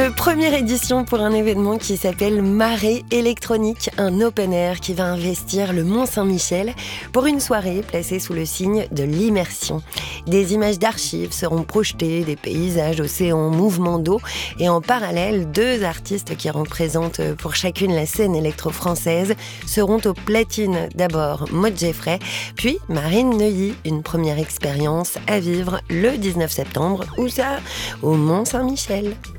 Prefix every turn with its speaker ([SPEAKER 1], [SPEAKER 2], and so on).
[SPEAKER 1] première édition pour un événement qui s'appelle Marée électronique, un open air qui va investir le Mont-Saint-Michel pour une soirée placée sous le signe de l'immersion. Des images d'archives seront projetées, des paysages, océans, mouvements d'eau et en parallèle, 2 artistes qui représentent pour chacune la scène électro-française seront aux platines. D'abord Maud Geffray, puis Marine Neuilly, une première expérience à vivre le 19 septembre, où ça, au Mont-Saint-Michel.